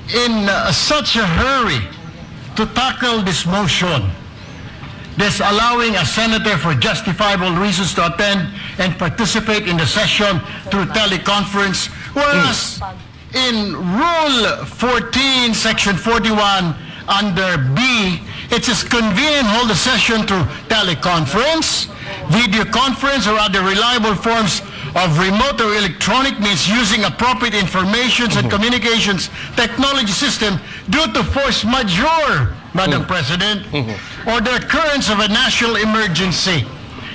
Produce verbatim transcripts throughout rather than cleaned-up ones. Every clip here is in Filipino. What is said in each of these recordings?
in uh, such a hurry to tackle this motion, this allowing a senator for justifiable reasons to attend and participate in the session through teleconference, whereas in Rule fourteen, Section forty-one, under B, it says convene and hold a session through teleconference, video conference, or other reliable forms of remote or electronic means using appropriate informations and communications technology system due to force majeure, Madam President, or the occurrence of a national emergency.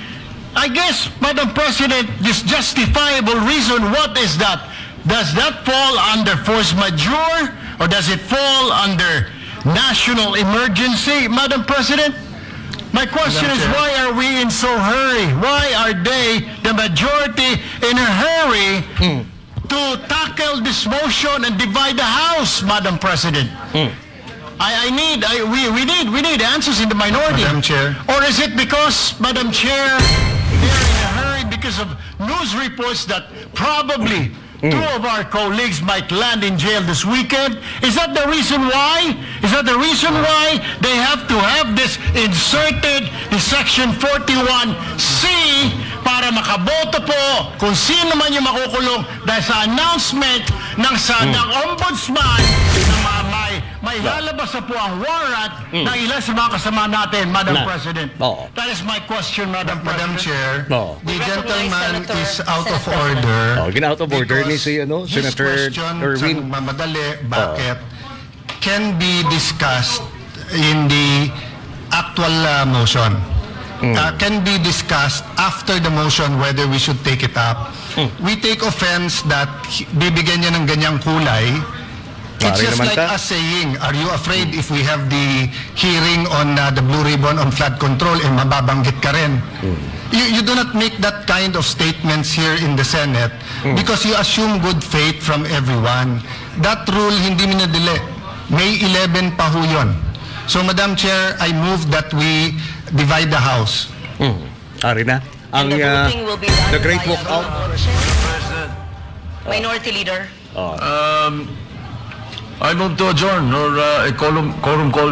I guess, Madam President, this justifiable reason, what is that? Does that fall under force majeure or does it fall under national emergency, Madam President? My question is, why are we in so hurry? Why are they, the majority, in a hurry mm. to tackle this motion and divide the House, Madam President? Mm. I, I need, I, we, we need, we need answers in the minority. Madam Chair. Or is it because, Madam Chair, they're in a hurry because of news reports that probably Mm. two of our colleagues might land in jail this weekend? Is that the reason why? Is that the reason why they have to have this inserted in Section forty-one C para makaboto po kung sino man yung makukulong dahil sa announcement ng, sa, mm. ng ombudsman na may, may lalabas na po ang warrant mm. ng ilan sa mga kasama natin, Madam Na. President. Oh. That is my question, Madam Madam President. Chair, No. the gentleman Senator- is out of Senator. order. Oh, gina-out of order ni si, ano, his Senator question Erwin. sa mamadali, bakit, can be discussed in the actual uh, motion. Mm. Uh, can be discussed after the motion whether we should take it up. Mm. We take offense that hi- bibigyan niya ng ganyang kulay. It's Maaari just naman like ta. us saying, are you afraid if we have the hearing on uh, the Blue Ribbon on flood control, eh mababanggit ka rin? You, you do not make that kind of statements here in the Senate because you assume good faith from everyone. That rule hindi minadili. May eleven pa ho yun. So, Madam Chair, I move that we divide the House. Mm. Ari na. Ang And the uh, voting will be done the Great by a Walkout. motion. Minority Leader. Um, I move to adjourn or uh, a quorum, quorum call.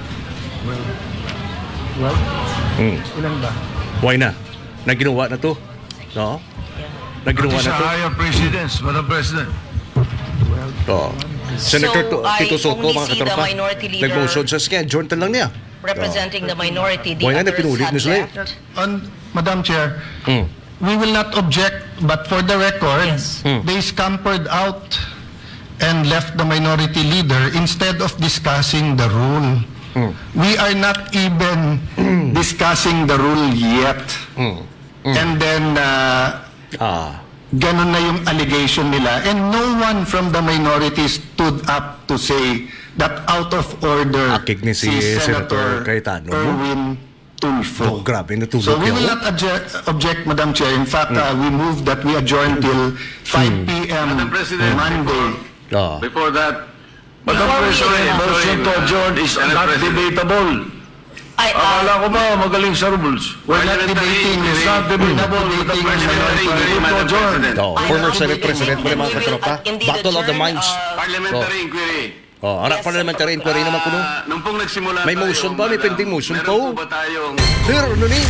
Why na? Naginawa na to. No? Naginawa Pati na sa to. higher presidents, Madam President. Oh. Senator So, to, I Tito Soco, only mga see the katropa. minority leader- Nag-motion sa skin. Journal lang niya. Representing the minority, the Why nga na others pinulit had ni Slay? left. On, Madam Chair, Mm. we will not object, but for the record, Yes. Hmm. they scampered out and left the minority leader instead of discussing the rule. Hmm. We are not even discussing the rule yet. Hmm. And then, uh, Ah. ganun na yung allegation nila. And no one from the minority stood up to say that out of order Akig ni si Senator Cayetano, no? Erwin Tulfo. Oh, grabe, natulog So we yun. will not adje- object, Madam Chair. In fact, uh, we move that we adjourn till five p m Madam President. Monday. Ah. Before that, Madam Before we President, end, motion to adjourn is Senate not President. debatable. I, Akala uh, ko ba magaling sa rules? We're not Parliamentary debating. inquiry. It's not debatable. We're not Madam debating President, minority. move to Madam adjourn. President. Oh, I former will- Senate President mo and naman we will, katropa. uh, indeed Battle of the adjourn, Minds. uh, Parliamentary inquiry. Oh, anak Yes, parliamentary inquiry naman kuno. Ah, nung pong nagsimula May tayo, motion ba? May madam, pending motion meron po? po ba tayong... Sir, ano ni?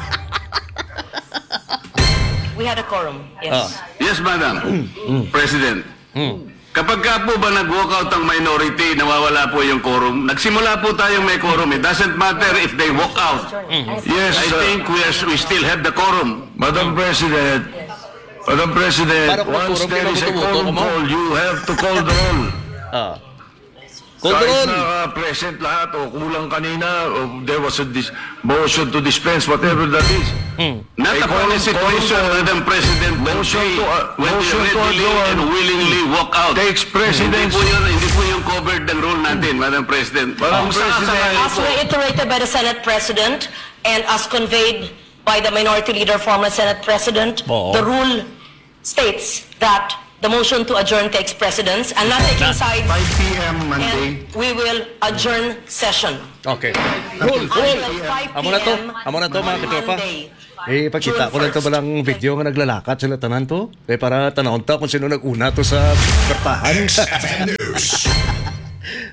we had a quorum. Yes. Ah. Yes, Madam. President. Kapag ka po ba nag-walkout ang minority, nawawala po yung quorum. Nagsimula po tayong may quorum. It doesn't matter if they walk out. Yes, I uh, think we, are, we still have the quorum. Madam President, Madam President, Para kung once quorum, there kailangan is a buto-buto quorum ka mo. call, you have to call the roll. Ah. Call Kahit the roll. na present lahat o kulang kanina, o there was a dis- motion to dispense, whatever that is. Not A upon quorum- a situation, quorum- Madam President, when Motion they, to, uh, when they motion to readily adjourn. and willingly walk out. Takes Hindi precedence. po yun, hindi po yung covered ng rule natin, Madam President. Madam Kung President. sasakali As po, reiterated by the Senate President and as conveyed by the Minority Leader, former Senate President, Oo. the rule states that the motion to adjourn takes precedence and not taking sides, five p m Monday. and we will adjourn session. Okay. Roll, roll. Until five Amo na to. p m Amo na to mga katropa. Monday. Eh, pagkita ko lang to balang video nga naglalakad sila tanan to. Eh, para tanawon ta kung sino nag-una to sa bertahan. X F M News.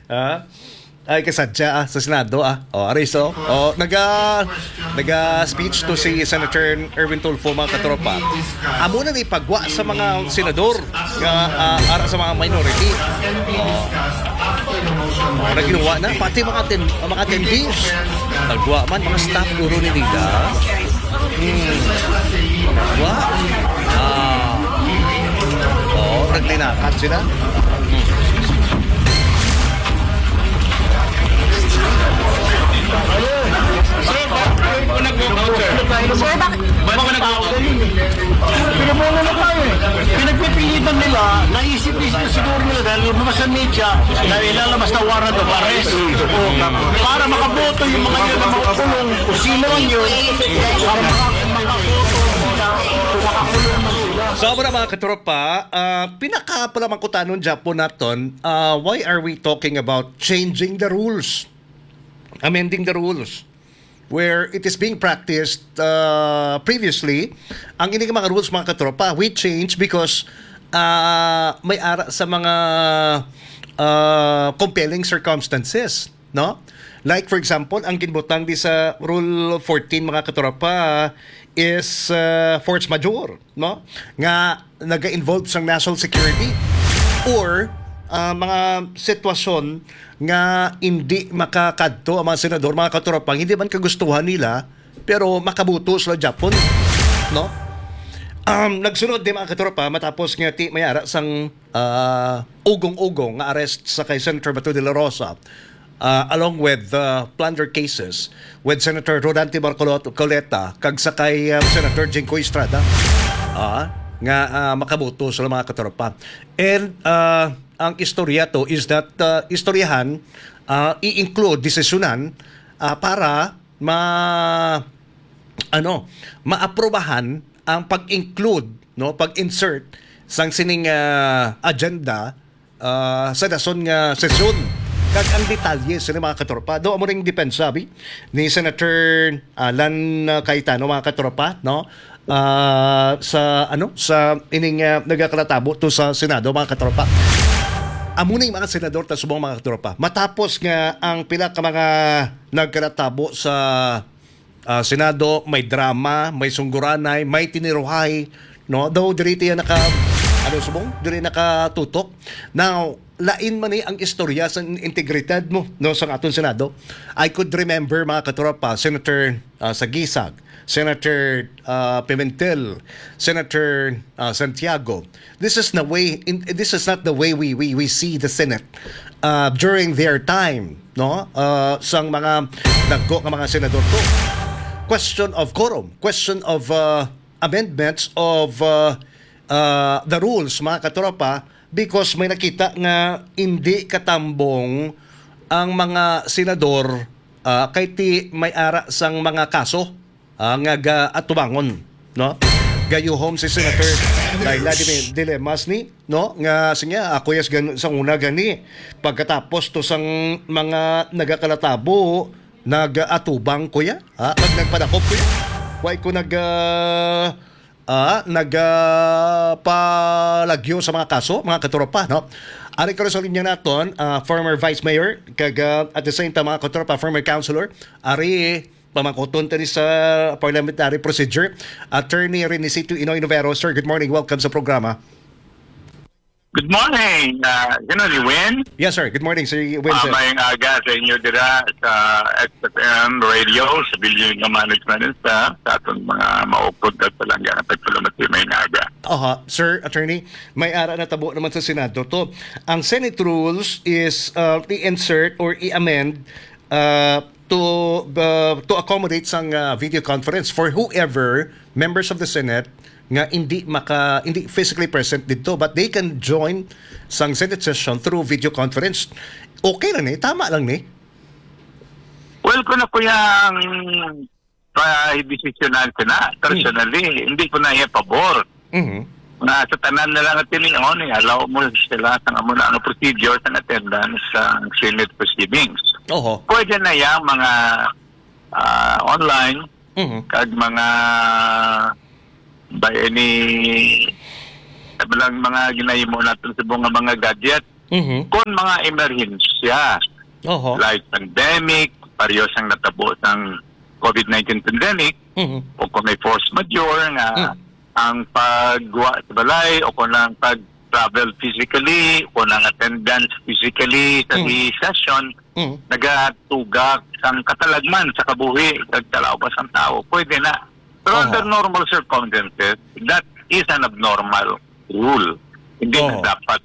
Ah, ay kasadya ah, sa Senado ah. O, Aristo. O, naga, naga speech to si Senator Erwin Tulfo, mga katropa. Amo na ni pagwa sa mga senador nga uh, ara sa mga minority. O, o naginawa na. Pati mga, ten, mga attendees. Nagwa man, mga staff guro ni nila. Hmm. Nagwa. Ah. O, naglinakat sila. Hmm. Sir, bakit? Pinamuno na tayo eh. Pinagpipilitan nila, naisip-isip siguro nila dahil lumabas sa media, dahil ilalabas na warrant of arrest. O, para makaboto yung mga yun na makakulong, kung sino man yun, para makaboto sila, kung makakulong man sila. So, mga mga katropa, uh, pinaka-palamangkutanon dyan po natin, uh, why are we talking about changing the rules? Amending the rules where it is being practiced uh, previously. Ang ining mga rules, mga katropa, we change because uh, may ara sa mga uh, compelling circumstances, no? Like for example, ang ginbutang di sa Rule fourteen, mga katropa, is uh, force majeure, no? Nga naga-involve sa national security or uh, mga sitwasyon nga hindi makakadto ang mga senador, mga katuropang, hindi man kagustuhan nila, pero makabuto sila Japon, no? Um, nagsunod din, mga katuropa, matapos nga ti may ara sang uh, ugong-ugong nga arrest sa kay Senator Bato de la Rosa, uh, along with uh, plunder cases with Senator Rodante Marcoleta, kag sa kay uh, Senator Jinko Estrada, uh, nga uh, makabuto sila, mga katuropa. And uh, ang istorya to is that uh, istoryahan, uh, i-include, desisyonan uh, para ma ano, maaprobahan ang pag-include, no, pag-insert sang sining uh, agenda uh, sa dason nga sesyon. Kag ang detalye sila, mga katropa. Do mo ring depensa bi ni Senator Alan Cayetano, mga katropa, no? Uh, sa ano sa ining uh, nagakalatabo to sa Senado, mga katropa. Amo na yung mga senador ta subong, mga katropa. Matapos nga ang pila ka mga nagkalatabo sa uh, Senado, may drama, may sungguranay, may tiniruhay, no? Daw diri tiya naka ano subong, diri nakatutok. Now, lain man ni ang istorya sa integridad mo, no, sa aton Senado. I could remember, mga katropa, Senator uh, Sagisag, Senator uh, Pimentel, Senator uh, Santiago. This is the way. In, this is not the way we we we see the Senate uh, during their time, no? Uh, sang mga nagko nga mga senador to. Question of quorum, question of uh, amendments of uh, uh, the rules, mga katropa, because may nakita nga hindi katambong ang mga senador uh, kay ti may ara sang mga kaso uh, nga ga atubangon, no? Gayuhom si Senator Vladimir Dilemas ni, no, nga sinya ako yes gan sa una gani pagkatapos to sang mga nagakalatabo nag-atubang kuya, ha, pag nagpadakop kuya, why ko nag uh, uh, nagpalagyo sa mga kaso, mga katropa, no? Ari ko sa linya naton, uh, former Vice Mayor, kag uh, at the same time, mga katropa, former Councilor, ari pamangkoton tani sa parliamentary procedure, Attorney Renisito Inoy Novero. Sir, good morning. Welcome sa programa. Good morning, uh, you know, ni Win. Yes, sir. Good morning, Sir Win. Uh, Sir. mayang aga sa inyo dira sa X F M Radio, sa Building ng Management sa sa atong mga maupod at palangga na pagpalumati mayang aga. Aha, Sir Attorney, may ara na tabo naman sa Senado to. Ang Senate rules is uh, i-insert or i-amend uh, to uh, to accommodate sang uh, video conference for whoever members of the Senate nga hindi maka hindi physically present dito, but they can join sang Senate session through video conference. Okay lang ni, tama lang ni. Well, kung na po yung pa-desisyonan ko na, personally, hmm. hindi ko na i-pabor. Mm-hmm. Nga sa tanan na lang at tiniyon, eh, allow mo sila sa nga muna ang procedure sa attendance sa Senate proceedings. Oho. Pwede na yung mga uh, online, Mm-hmm. kag mga by any lang mga ginahimo natin sa mga mga gadget, Mhm. kung mga emerhensya Oho. like pandemic, parehas ang natabo ng COVID nineteen pandemic, Mhm. o kung may force majeure nga Mm. ang pagwa sa balay o kung ang pag-travel physically o kung ang attendance physically sa Mm. di session, Mhm. nagatugak sang katalagman sa kabuhi kag kalawbas ang tao, pwede na. Pero Oho. under normal circumstances, that is an abnormal rule. Hindi Oho. na dapat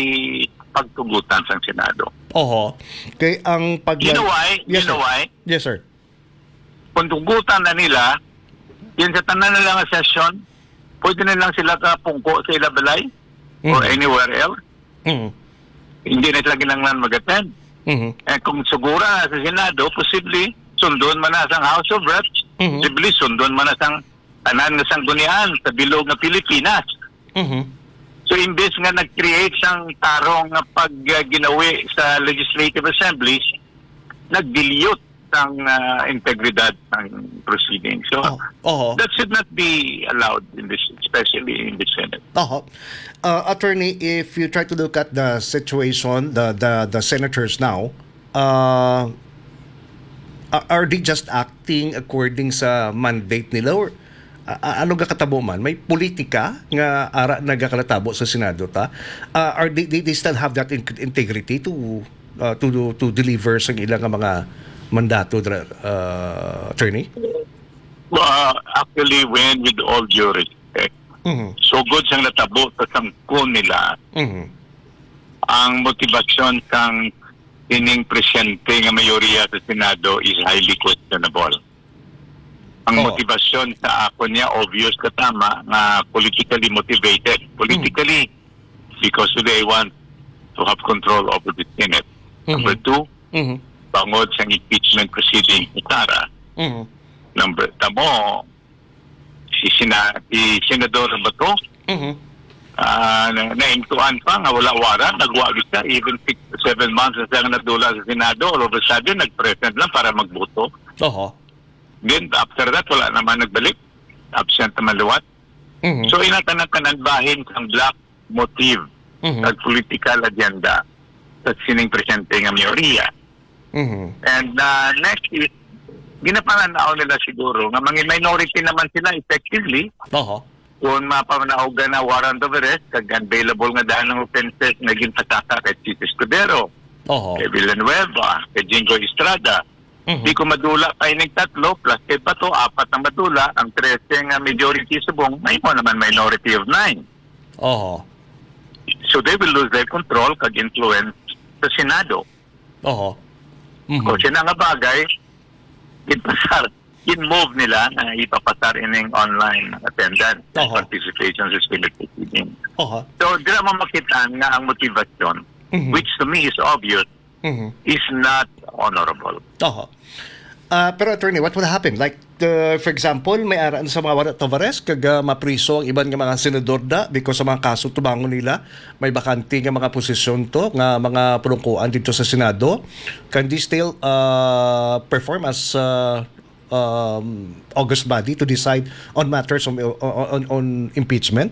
ipagtugutan sa Senado. Oho. Kay ang pag You know why? Yes, you know sir. why? Yes, sir. Kung tugutan na nila, yun sa tanan na lang session, pwede na lang sila kapungko sa ilabalay or Mhm. anywhere else. Mhm. Hindi na sila ginanglan mag-attend. Mhm. Eh, kung sigura na sa Senado, posible sundon man na sang House of Reps, Mhm. posible sundon man na sang tanan nga sanggunian sa bilog ng Pilipinas. Mhm. So imbes nga nag-create sang tarong nga pag uh, ginawi sa Legislative Assemblies, nag-dilute ang uh, integridad ng proceedings. So Oh, oho. that should not be allowed in this, especially in the Senate. Oho. Uh, attorney, if you try to look at the situation, the the, the senators now, uh, are are they just acting according sa mandate nila or uh, ano ga katabo man? May politika nga ara nagakalatabo sa Senado ta? Uh, are they, they, they still have that in- integrity to uh, to to deliver sa ilang nga mga mandato, uh, attorney? Uh, actually, when with all due respect, Mhm. so good siyang natabo sa sangkon nila, Mhm. ang motibasyon kang ining presyente nga mayoriya sa Senado is highly questionable. Ang Oo. motibasyon sa ako niya, obvious ka tama, nga politically motivated. Politically, because they want to have control over the Senate. Number two, Mhm. bangod sa impeachment proceeding ni Tara. Mhm. Number, tamo, si, Sina, si Senador Bato, Mhm. Ah, na naintuan pa nga wala waran, nagwagi siya even six to seven months na siya nadula sa Senado, all of a sudden nag-present lang para magboto. Oho. Then after that wala naman nagbalik, absent naman liwat. Mhm. So inatanan-tanan bahin ang black motive Mhm. ng political agenda sa sining presidente nga mayorya. Mhm. And uh, next is ginapananaw nila siguro nga mga minority naman sila effectively Oho. kung mapanaugan na warrant of arrest, kag available nga daan ng offenses naging pataka kay Tito Escudero, Oho. kay Villanueva, kay Jingo Estrada. Mhm. Di ko madula kay ning tatlo, plus kay Bato, apat ang madula, ang thirteen nga majority subong, may mo naman minority of nine. Oho. So they will lose their control kag influence sa Senado. Oho. Mhm. O siya nga bagay, ipasar, in-move nila na ipapasar ining online attendance Oho. participation sa Senate proceeding. Oho. So, di naman makitaan nga ang motivasyon, Mhm. which to me is obvious, Mhm. is not honorable. Oho. Ah, pero attorney, what would happen? Like, uh, for example, may aran sa mga warrant of arrest, kag uh, mapriso ang iban nga mga senador da because sa mga kaso tubangon nila, may bakante nga mga posisyon to, nga mga pulungkuan dito sa Senado. Can they still uh, perform as uh, um, august body to decide on matters on, on, on impeachment?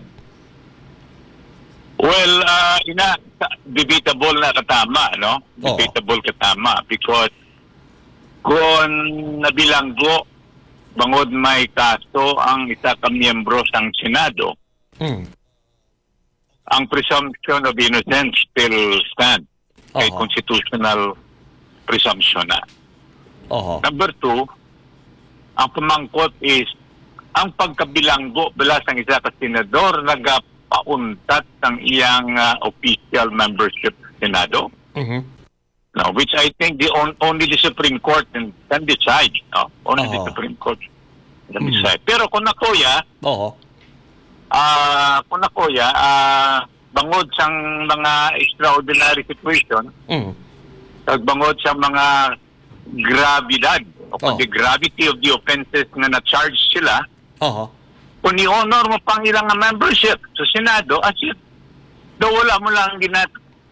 Well, uh, ina, debatable na katama, no? Oo. Debatable katama because kung nabilanggo, bangod may kaso ang isa ka miyembro sang Senado, Mm. ang presumption of innocence still stands. Kay Oo. constitutional presumption na. Oho. Number two, ang pamangkot is ang pagkabilanggo bala sang isa ka senador nagapauntat sang iyang uh, official membership sa Senado. Mhm. No, which I think the on, only the Supreme Court can, can decide. No? Only the Oo. Supreme Court can Hmm. decide. Pero kung nakuya, Oho. ah kung nakuya, ah bangod sang mga extraordinary situation, Mm. kag bangod sa mga gravidad o Oh. the gravity of the offenses na na-charge sila, Oho. kung i-honor mo pang ilang nga membership sa Senado, as if daw wala mo lang ginat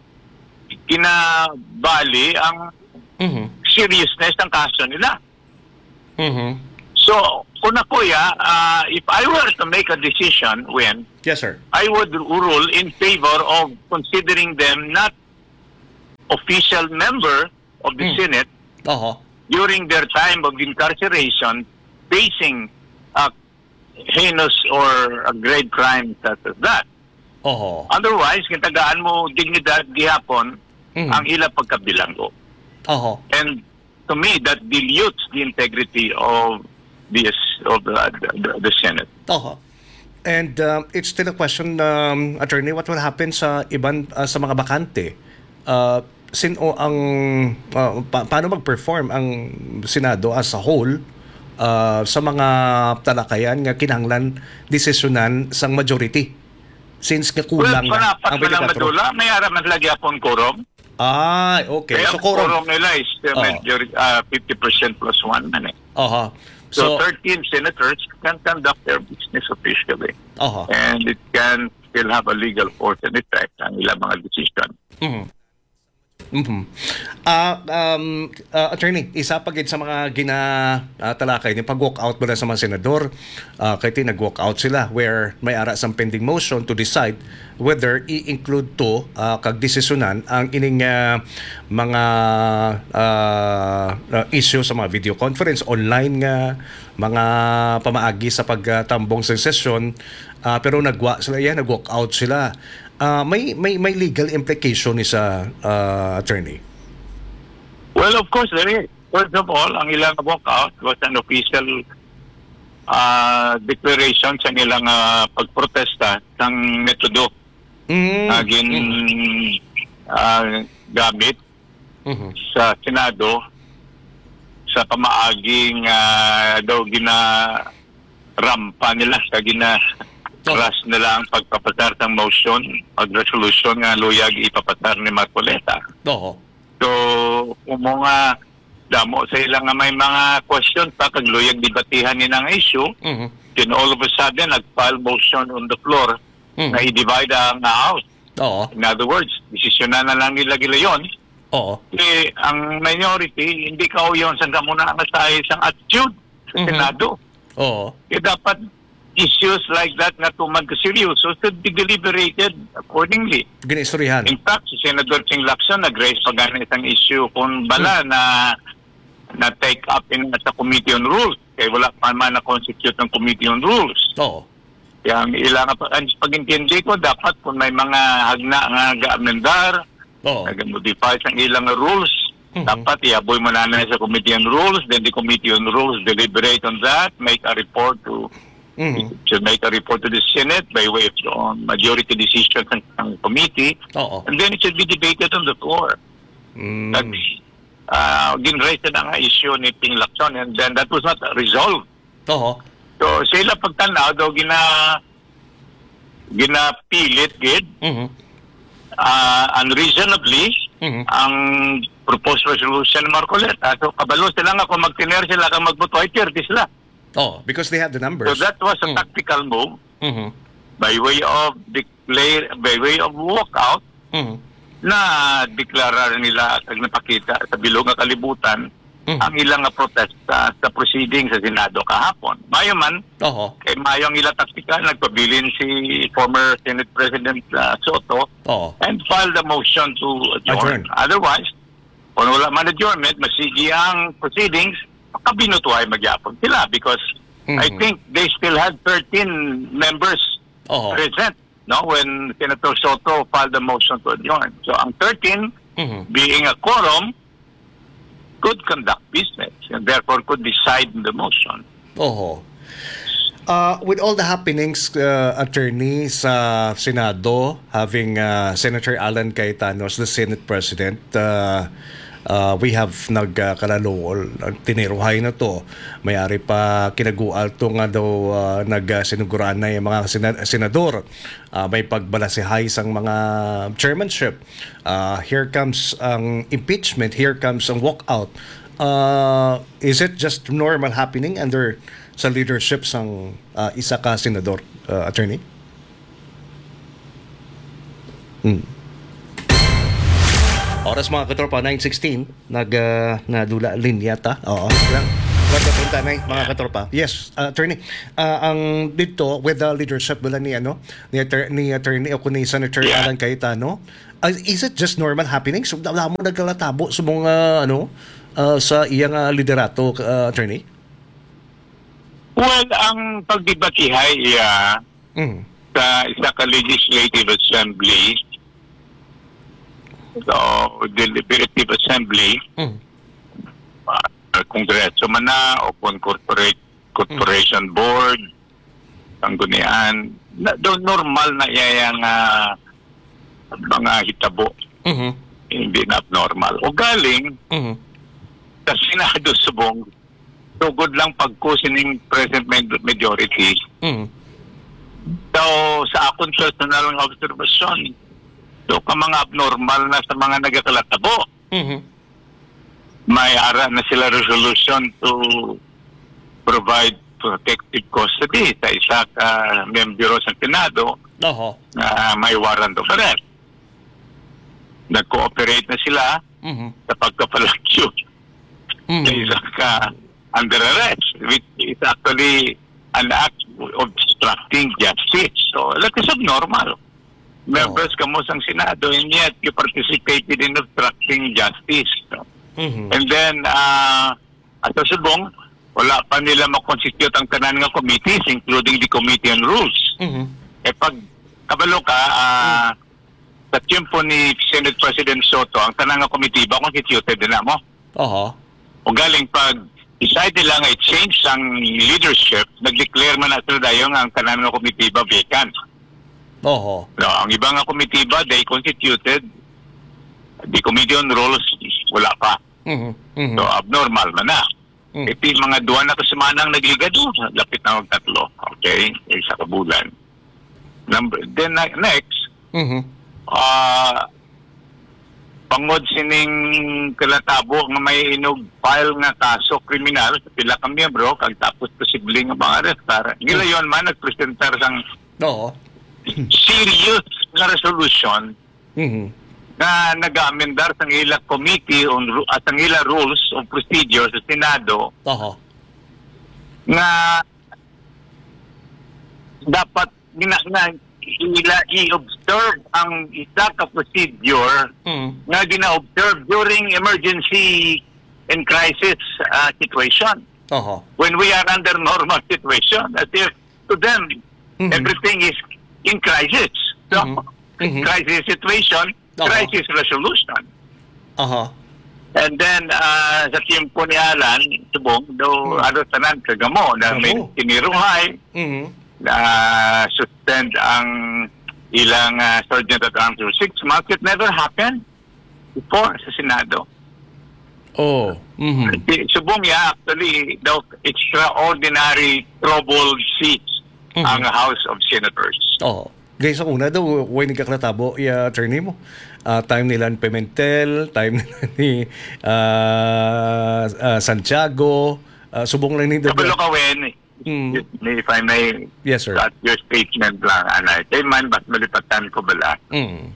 ginabali ang Mhm. seriousness ng kaso nila. Mhm. So, kung ako ya, uh, if I were to make a decision when Yes, sir. I would rule in favor of considering them not official member of the Senate Oho. during their time of incarceration facing a heinous or a grave crime such as that. Oho. Otherwise, kitagaan mo dignidad gihapon Mhm. ang ila pagkabilanggo. Oho. And to me, that dilutes the integrity of the of the, the, the Senate. Oho. And um, it's still a question, um, Attorney, what will happen sa iban uh, sa mga bakante? Uh, sino ang uh, pa- paano mag-perform ang Senado as a whole uh, sa mga talakayan nga kinahanglan desisyonan sang majority? Since nga Well, kulang na panapat ang na lang twenty-four. madula, may araman lagi apon quorum. Ah, okay. Kaya So, ang quorum. quorum nila is uh, Oh. majority, uh, fifty percent plus one. Man, eh. Aha. So, So, thirteen senators can conduct their business officially. aha. And it can still have a legal force and effect ang ilang mga decision. Mhm. Ah, um, ah, attorney, isa pa gid sa mga ginatalakay ni pag-walk out mula sa mga senador, uh, kay nag-walk out sila where may ara sang pending motion to decide whether i-include to ah, kag desisyonan ang ining ah, mga ah, ah, issue sa mga video conference online nga mga pamaagi sa pagtambong sa session, ah, pero nagwa sila yan, nag-walk out sila. Ah, may may may legal implication ni sa ah, attorney. Well, of course, there is. First of all, ang ilang walkout was an official uh, declaration sa ilang uh, pagprotesta ng metodo Mm. na gin uh, gamit Mhm. sa Senado sa pamaaging uh, daw gina rampa nila sa gina ras nila ang pagpapasar ng motion o resolution nga luyag ipapasar ni Marcoleta. Oo. So, kung mga damo sa ilang nga may mga questions pa kag luyag debatihan ni ng issue, Mhm. then all of a sudden nag-file motion on the floor Mhm. na i-divide ang house. Oo. In other words, desisyonan na lang nila gila yun. Oo. Eh, ang minority, hindi ka yun sa muna ang sa isang attitude sa Mhm. Senado. Oo. Eh, dapat issues like that na tumag ka seryoso should be deliberated accordingly. Ginistoryahan. In fact, si Senator Ching Lacson nag-raise pa gana isang issue kung bala na na take up in sa Committee on Rules. Kaya wala pa man na-constitute ng Committee on Rules. Oo. Kaya ang ilang ang pag-intindi ko, dapat kung may mga hagna nga ga-amendar, Oo. nag-modify sa ilang rules, dapat iaboy mo na na sa Committee on Rules, then the Committee on Rules deliberate on that, make a report to Mhm. should make a report to the Senate by way of on majority decision ng, ng committee, Oo. and then it should be debated on the floor. Mm. That, uh, ginraise na nga issue ni Ping Lacson, and then that was not resolved. Oo. So, sila pagtanaw, daw gina ginapilit, gid, Mhm. uh, unreasonably, Mhm. ang proposed resolution ni Marcoleta. So, kabalo sila nga kung mag-tiner sila kang magboto, ay thirty sila. Oh, because they have the numbers. So, that was a Mm. tactical move Mhm. by way of declare, by way of walkout, Mhm. na deklarar nila at napakita sa bilog nga kalibutan Mhm. ang ilang nga protesta sa proceeding sa Senado kahapon. Mayo man, Oo. kay mayo ang ilang taktika, nagpabilin si former Senate President uh, Soto Oo. and filed a motion to adjourn. Adjourn. Otherwise, kung wala man adjournment, masigi ang proceedings, kabinutuhay magyapon sila because Mhm. I think they still had thirteen members Oo. present no, when Senator Soto filed the motion to adjourn. So ang thirteen, Mhm. being a quorum, could conduct business and therefore could decide on the motion. Oo. Uh, with all the happenings, uh, attorney, sa Senado, having uh, Senator Alan Cayetano as the Senate President, uh, uh, we have nagkalalo, uh, tiniruhay na to. Mayari pa kinagual to nga daw uh, nagsinuguraan na yung mga sena- senador. Uh, may pagbalasehay sang mga chairmanship. Uh, here comes ang impeachment, here comes ang walkout. Uh, is it just normal happening under sa leadership sang uh, isa ka senador, uh, attorney? Hmm. Oras mga katropa, nine sixteen. Nag, uh, nadula linya ta. Oo. Lang. Punta na mga katropa. Yes, uh, attorney. Uh, ang dito, with the leadership nila ni, ano, ni, attor- ni attorney o ni Senator Yeah. Alan Cayetano, Uh, is it just normal happening? So, wala mo nagkalatabo sa mga, ano, uh, sa iyang uh, liderato, uh, attorney? Well, ang pagdibatihay uh, Mm. sa isa ka legislative assembly, so deliberative assembly, Mm. uh, kongreso man na o kung corporate corporation board, ang gunian, na, do, normal na iyang uh, mga hitabo, Mhm. hindi na abnormal. O galing Mhm. sa Senado subong, tugod lang pagkusining present med- majority. Mhm. So, sa akong personal ng observation, so ka mga abnormal na sa mga nagakalatabo. Mhm. May ara na sila resolution to provide protective custody sa isa ka membro sa Senado Oho. na may warrant of arrest. Nag-cooperate na sila Mhm. sa pagkapalakyo sa Mhm. isa ka under arrest, which is actually an act of obstructing justice. So, that is abnormal. Members ka mo sa Senado, and yet you participated in obstructing justice. So, Mhm. and then, uh, at sa subong, wala pa nila makonstitute ang tanan nga committees, including the Committee on Rules. Mhm. Eh pag kabalo ka, ah, sa tiyempo ni Senate President Soto, ang tanan nga committee ba constituted na mo? Oho. O galing pag decide nila nga i-change ang leadership, nag-declare man na sila dayo nga ang tanan nga committee ba vacant. Oho. No, ang iba nga committee ba, they constituted, the Committee on Rules, wala pa. Mhm. Mhm. So, abnormal man na. Mm. Iti mga duwa na kasamanang nagligado, lapit na mag tatlo. Okay? Isa ka bulan. Number, then uh, next, Mhm. ah pangod sining kalatabo nga may inog file nga kaso kriminal sa pila ka miyembro kag tapos posible nga mga arestar. Gilayon man nagpresentar sang Oho. serious nga resolution Mhm. na nag-amendar sang ila committee on ru- at ang ila rules of procedure sa Senado Oho. nga dapat gina nga ila i-observe ang isa ka procedure Mhm. nga gina-observe during emergency and crisis uh, situation. Oho. When we are under normal situation, as if to them, Mhm. everything is in crisis. So, Mhm. Mhm. crisis situation, Oo. crisis resolution. Oho. And then, uh, sa tiempo ni Alan, subong, do, ano tanan, kagamo, na may Oo. tiniruhay, Mhm. na suspend ang ilang uh, sergeant at arms for six months. It never happened before sa Senado. Oh. Mhm. Si- Subong ya, actually, daw extraordinary troubled seats Mhm. ang House of Senators. Oo. Guys, sa una daw, way nagkaklatabo, yung attorney mo. Ah, time nila ni Pimentel, time nila ni ah, ah, Santiago, ah, subong lang ni Kabalo ka, Wen, Mm. if I may Yes, sir. cut your statement lang, anay. Kay man, bas malipatan ko bala. Mm.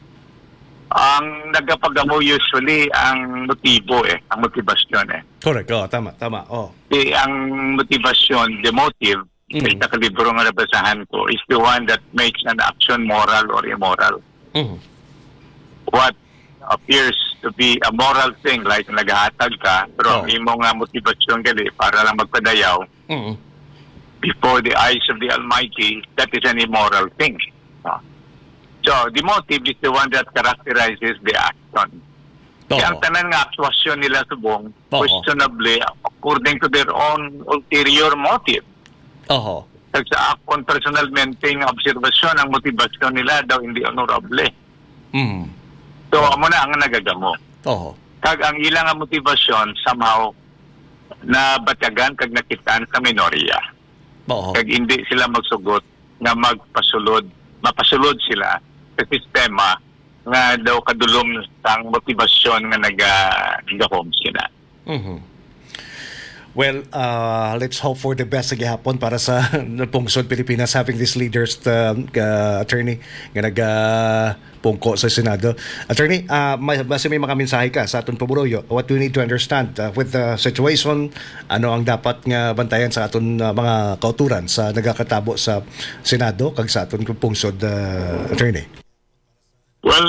Ang nagapagamo usually ang motibo eh, ang motivasyon eh. Correct. Oh, tama, tama. Oh. Eh, ang motivasyon, the motive, Mm. sa nakalibro nga nabasahan ko, is the one that makes an action moral or immoral. Mhm. What appears to be a moral thing, like naghahatag ka, pero Oh. ang imong nga motivasyon gali para lang magpadayaw, Mhm. before the eyes of the Almighty, that is an immoral thing. Ah. So, the motive is the one that characterizes the action. Kaya ang Oo. tanan nga aktwasyon nila subong, Oo. questionably, according to their own ulterior motive. Oho. Kag sa akong personalmente nga obserbasyon, ang motivasyon nila daw hindi honorable. Mhm. So, amo na ang nagagamo. Oho. Kag ang ilang nga motivasyon, somehow, na batyagan kag nakitaan sa minorya. Oho. Kag hindi sila magsugot nga magpasulod, mapasulod sila sa sistema nga daw kadulom sang motivasyon nga naga nagahom sila. Mhm. Well, uh, let's hope for the best sa gihapon para sa pungsod Pilipinas having these leaders, uh, uh, attorney, nga nagpungko sa Senado. Attorney, uh, may, basta may mga mensahe ka sa aton paburoyo, what we need to understand uh, with the situation, ano ang dapat nga bantayan sa aton uh, mga kauturan sa nagakatabo sa Senado kag sa aton pungsod, uh, attorney? Well, let's, let's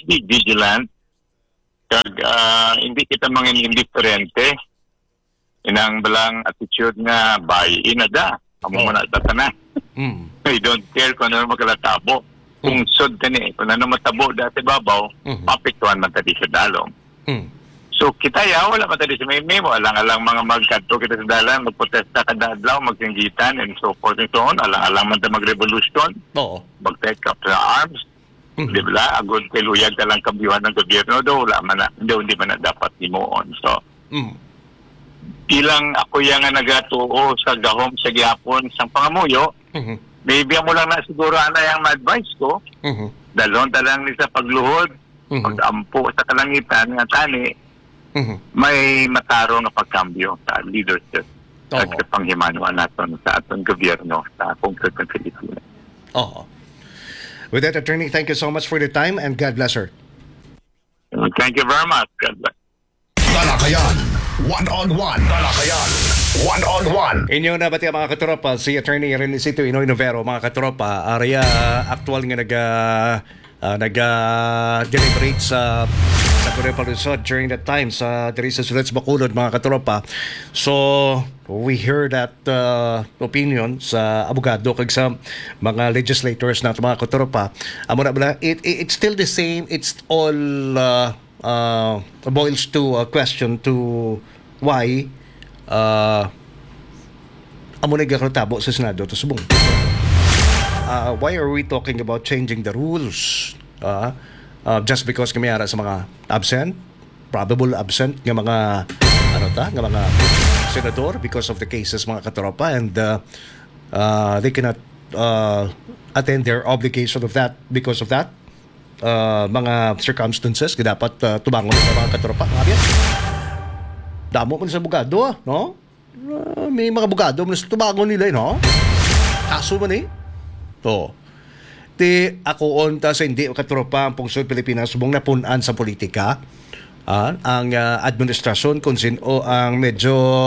be vigilant kag ah, hindi kita mangin indiferente inang balang attitude nga buy-in na da. Amo Oh. man na tanan. Mm. I don't care kung ano magkalatabo. Kung sud kani, kung ano matabo dati babaw, Mhm. mapiktuhan man tadi sa dalom. Mm. So kita ya, wala man tadi sa may memo. Alang-alang mga magkadto kita sa dalan, magprotesta kada adlaw, magsinggitan, and so forth and so on. Alang-alang man ta mag-revolution, Oo. mag-take up the arms. Mhm. Di ba? Agod kay luyag ka lang kabiyuhan ng gobyerno do, wala man na, hindi, hindi man na dapat himuon. So, Mm. ilang ako yung nga nagatuo sa gahom sa gihapon sa pangamuyo, Mhm. maybe mo lang na siguro ana yung advice ko, Mhm. dalon talang ni sa pagluhod, Mhm. pag-ampo sa kalangitan nga tani, Mhm. may mataro nga pagkambyo sa leadership Oo. at sa panghimanuan natin sa atong gobyerno sa pungsod ng Pilipinas. Oo. With that, attorney, thank you so much for the time and God bless her. Thank you very much. God bless. Talakayan, one-on-one. Talakayan, one-on-one. Inyo na bati mga katropa, si Attorney Renisito Inoy Novero, mga katropa, area actual nga nag uh, nag uh, deliberate sa sa Corea Resort during that time sa diri sa Sulets Bacolod, mga katropa. So we hear that uh, opinion sa abogado kag sa mga legislators nato, mga katropa. Amo na bala, it, it, it's still the same, it's all uh, uh, boils to a question to why uh, amo nagkakatabo sa Senado to subong. Uh, why are we talking about changing the rules? Uh, uh, just because kami ara sa mga absent, probable absent nga mga ano ta, nga mga senador because of the cases, mga katropa, and uh, uh, they cannot uh, attend their obligation of that because of that uh, mga circumstances nga dapat uh, tubangon ng mga katropa. Nga biyan. Damo man sa abogado, ah, no? Uh, may mga abogado man sa tubangon nila, eh, no? Kaso man eh. To. Ti ako onta sa hindi katropa ang pungsod Pilipinas subong napunan sa politika. Ah, ang uh, administrasyon kung sino ang medyo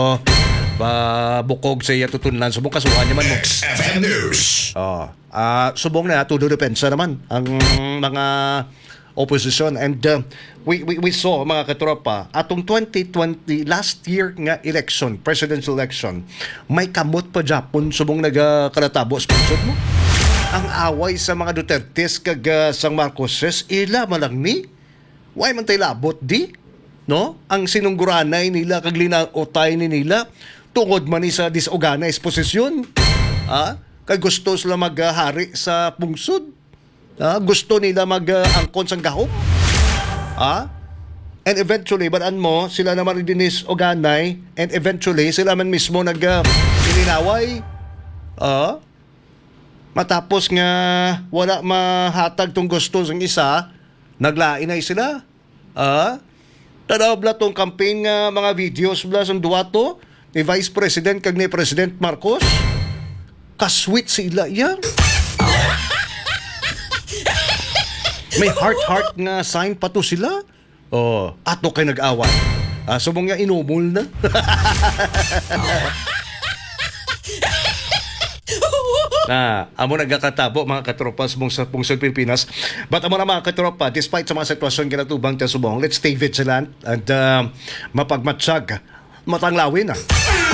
uh, bukog sa iya tutunan subong kasuhan naman mo. F M News. Oh, ah subong na tudo depensa naman ang mga opposition, and uh, we, we we saw, mga katropa, atong twenty twenty last year nga election, presidential election, may kamot pa Japon subong nagakalatabo sponsor mo. Ang away sa mga Dutertes kag uh, sang Marcoses ila malang ni why man tay labot di, no? Ang sinungguranay nila kag linaotay ni nila tungod man ni sa disorganized posisyon. Ah, kay gusto sila maghari sa pungsod. Ah, gusto nila mag-angkon sang gahom. Ah? And eventually, balaan mo, sila naman din disorganay, and eventually sila man mismo nag uh, ilinaway. Ah? Matapos nga wala mahatag tong gusto ng isa, naglain ay sila. Ah? Tanaw bla tong campaign nga mga videos bla sang duwato ni Vice President kag ni President Marcos. Kasweet sila yan. May heart-heart nga sign pa to sila. Oh, ato kay nag-away. Ah, subong nga inumol na. Na, amo nagkakatabo, mga katropa sa sa pungsod Pilipinas. But amo na, mga katropa, despite sa mga sitwasyon kinatubang ta subong, let's stay vigilant and uh, mapagmatsyag, matanglawin na.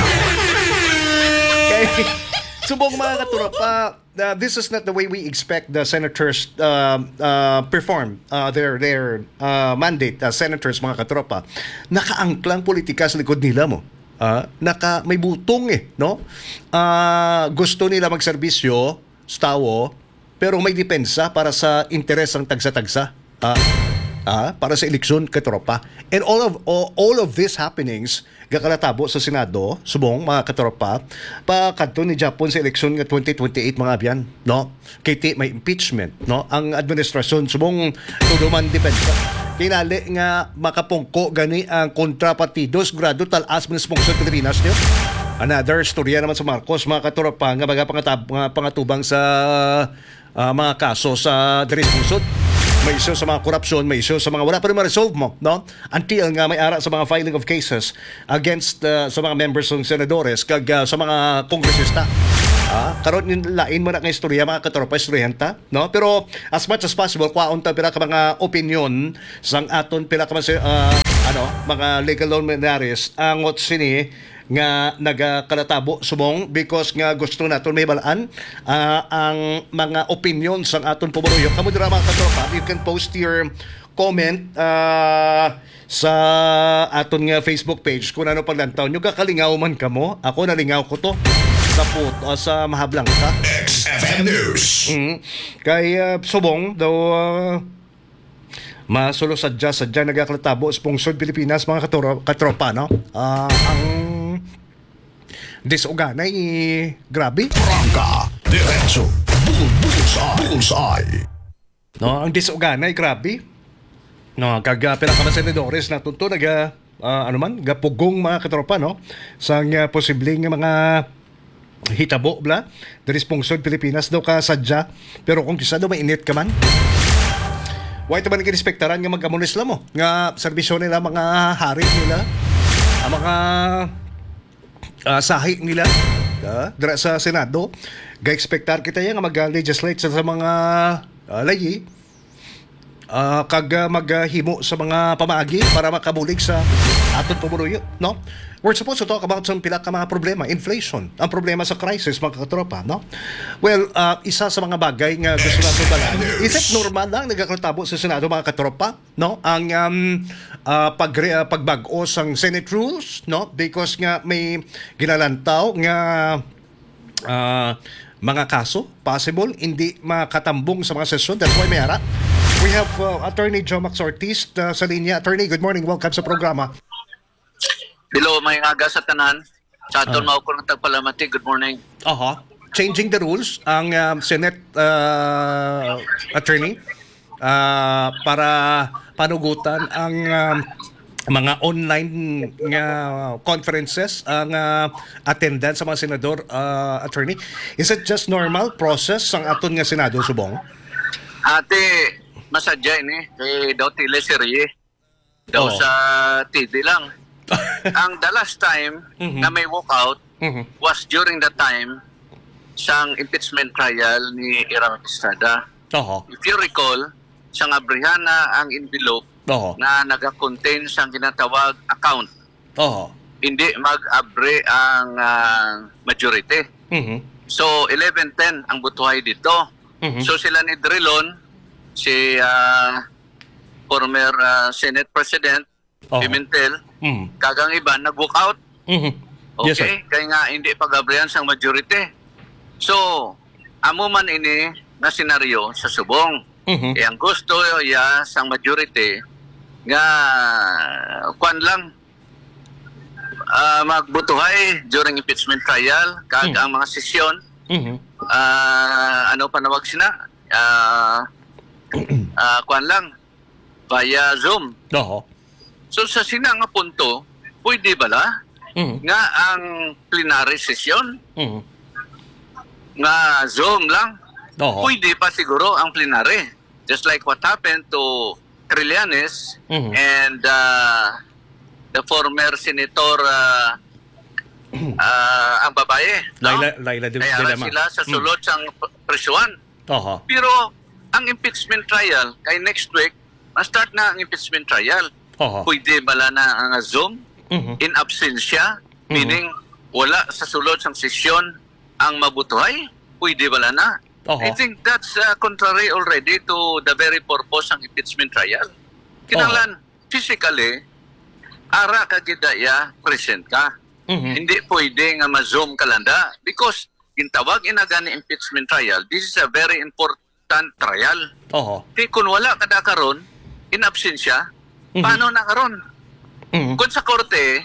Okay. Subong, mga katropa, uh, this is not the way we expect the senators uh, uh, perform uh, their their uh, mandate as senators, mga katropa. Nakaangklang politika sa likod nila mo. Uh, naka may butong eh, no? Uh, gusto nila magserbisyo sa tao, pero may depensa para sa interes ng tagsa-tagsa. Uh, uh, para sa eleksyon, katropa. And all of all, all of these happenings gakalatabo sa Senado, subong, mga katropa, pa kadto ni Japon sa eleksyon nga twenty twenty-eight, mga abyan, no? Kaya may impeachment, no? Ang administrasyon subong tuduman depensa. Kinali nga makapungko gani ang kontrapartidos grado talas man sa pungsod Pilipinas niyo. Another storya naman sa Marcos, mga katropa, nga baga pangatab, nga pangatubang sa uh, mga kaso sa diri sa pungsod. May issue sa mga korupsyon, may issue sa mga wala pa rin ma-resolve mo, no? Until nga may ara sa mga filing of cases against uh, sa mga members ng senadores kag uh, sa mga kongresista. Ah, karon yung lain mo na nga istorya mga katropa istoryanta, no? Pero as much as possible kwaon ta pila ka mga opinion sang aton pila ka mga uh, ano, mga legal luminaries angot sini nga nagakalatabo subong because nga gusto naton may balaan ah, ang mga opinion sang aton pumuruyo. Kamo dira mga katropa, you can post your comment uh, sa aton nga Facebook page kung ano paglantaw nyo. Kakalingaw man kamo. Ako nalingaw ko to sa put uh, sa mahablang ka. X F M News. Mm. Kay uh, subong daw uh, masulo sadya sadya nagaklatabo sa pungsod Pilipinas mga katoro, katropa no. Uh, ang disuganay grabe. Prangka. Diretso. Bull, bullseye. Bullseye. No, ang disuganay grabe. No, kaga pila ka mga senadores na tunto naga uh, ano man gapugong mga katropa no sang uh, posibleng mga hitabo bla diri sa pungsod Pilipinas daw ka sadya pero kung kisa daw mainit ka man why ta man girespektaran nga mag-amunis la mo nga serbisyo nila mga hari nila ang mga uh, sahi nila uh, dira sa Senado ga-expectar kita ya nga mag-legislate sa mga uh, layi Uh, kag uh, maghimo sa mga pamaagi para makabulig sa aton pumuruyo, no? We're supposed to talk about some pila ka mga problema, inflation, ang problema sa crisis mga katropa, no? Well, uh, isa sa mga bagay nga gusto natin balaan, is it normal lang nagkakatabo sa Senado mga katropa, no? Ang um, uh, pag uh, pagbag-o sang Senate rules, no? Because nga may ginalantaw nga uh, mga kaso possible hindi makatambong sa mga sesyon. That's why may ara we have uh, Attorney Jomax Ortiz uh, sa linya. Attorney, good morning. Welcome sa programa. Hello, may aga sa tanan. Sa aton uh. ko ng tagpalamati. Good morning. Aha. Changing the rules ang um, Senate uh, Attorney uh, para panugutan ang um, mga online nga conferences ang uh, attendance sa mga senador uh, attorney. Is it just normal process ang aton nga Senado subong? Ate, masadya ini kay daw teleserye daw Oo. sa T V lang. Ang the last time Mhm. na may walkout Mhm. was during the time sang impeachment trial ni Ira Estrada. Oho. If you recall, sang abrihana ang envelope Oho. na naga-contain sang ginatawag account. Oho. Hindi mag-abre ang ah, majority. Mhm. So eleven ten ang butuhay dito. Mhm. So sila ni Drilon, si ah, former ah, Senate President Oo. Pimentel, Mhm. kagang iba nag-walk out. Mhm. Okay? Yes, sir. Kaya nga hindi pag-abrihan sang majority. So, amo man ini na senaryo sa subong. Mhm. Eh, ang gusto ya sang majority nga kwan lang ah, magbutuhay during impeachment trial kag Mhm. ang mga sesyon Mhm. ah, ano panawag sina ah ah, kwan lang via Zoom. Oho. So sa sina nga punto pwede bala Mhm. nga ang plenary session Mhm. nga Zoom lang Oho. pwede pa siguro ang plenary, just like what happened to Trillanes Mhm. and uh, the former senator uh, uh, ang babae, no? Laila Laila de Kaya de ara Lama. sila sa sulod sang presyuan. Oho. Pero ang impeachment trial kay next week, ma-start na ang impeachment trial. Oho. Pwede bala na ang Zoom Mhm. in absentia, meaning wala sa sulod sang sesyon ang mabutuhay? Pwede bala na? Oho. I think that's uh, contrary already to the very purpose ng impeachment trial. Kinahanglan physically ara ka gidaya present ka. Mhm. Hindi pwede nga ma-zoom ka landa because gintawag ina gani impeachment trial. This is a very important trial. Oho. Di kung wala kada karon in absentia, Mhm. paano na karon? Mhm. Kung sa korte,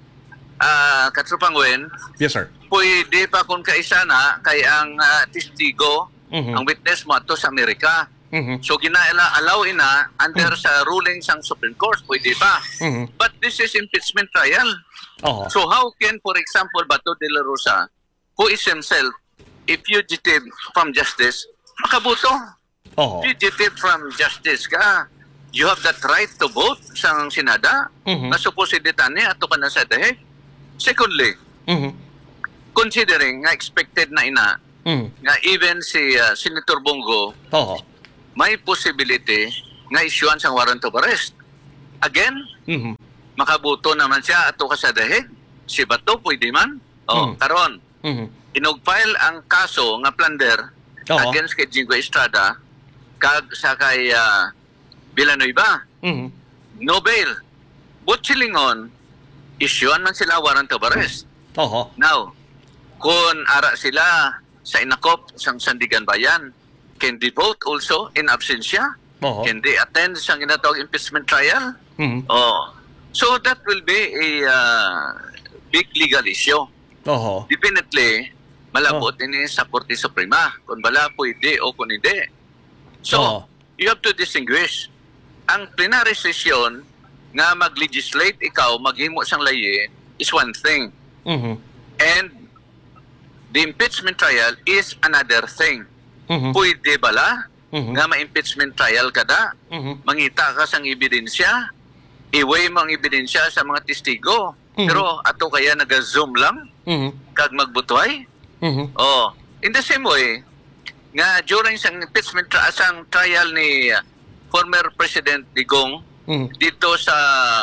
ah Katrupangwen, Yes, sir. pwede pa kung kaisa na kay ang ah, testigo, Mhm. ang witness mo ato sa Amerika. Mhm. So gina-allow ina under sa ruling sang Supreme Court, pwede pa. Mhm. But this is impeachment trial. Oho. So how can, for example, Bato de la Rosa, who is himself a fugitive from justice, makabuto? Oho. Fugitive from justice ka. You have that right to vote sa Senada Mhm. na supposedly tani ato ka na sa dahig. Secondly, Mhm. considering nga expected na ina Mm. nga even si uh, Senator Bongo Oo. may possibility nga isyuan sang warrant of arrest. Again, Mhm. makabuto naman siya ato ka sa dahig. Si Bato pwede man. Oh, Mm. karon Mhm. inog-file ang kaso nga plunder Oo. against kay Jingo Estrada kag sa kay uh, Villanueva. Mhm. No bail. But silingon, isyuan man sila warrant of arrest. Oo. Now, kung ara sila sa inakop sang Sandigan Bayan, can they vote also in absentia? Oo. Can they attend sa ginatawag impeachment trial? Mhm. Oh. So that will be a uh, big legal issue. Oo. Definitely, malabot ini sa Korte Suprema kung bala pwede o kung hindi. So, Oo. you have to distinguish. Ang plenary session nga mag-legislate ikaw, maghimo sang layi, is one thing. Mhm. And the impeachment trial is another thing. Mhm. Pwede bala Mhm. nga ma-impeachment trial kada, Mhm. mangita ka sang ebidensya, iway mo ang ebidensya sa mga testigo, Mhm. pero ato kaya naga-zoom lang, Mhm. kag magbutoy. Mhm. Oh, in the same way, nga during sang impeachment tri- sang trial ni uh, former President Digong Mhm. dito sa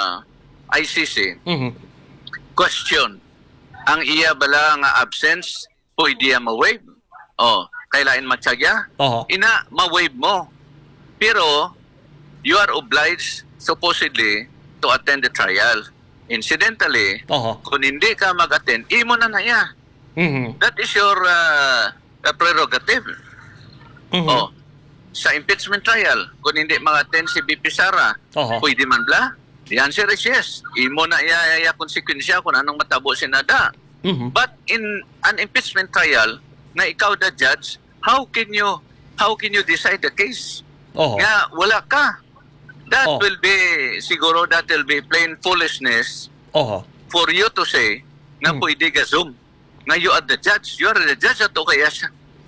I C C, Mhm. question, ang iya bala nga absence, pwede ya ma-waive? Oh, kailain matsagya? Oo. Ina, ma-waive mo. Pero, you are obliged, supposedly, to attend the trial. Incidentally, Oo. kung hindi ka mag-attend, imo na na ya. Mhm. That is your uh, uh, prerogative. Mhm. Oh, sa impeachment trial, kung hindi mag-attend si B P Sara, Oo. pwede man bla? The answer is yes. Imo na iya iya konsekwensya kung anong matabo si Nada. Mhm. But in an impeachment trial, na ikaw the judge, how can you how can you decide the case? Oo. Nga wala ka. That Oh. will be siguro that will be plain foolishness Oo. for you to say na Hmm. pwede ka zoom. Nga you are the judge. You are the judge ato kaya siya.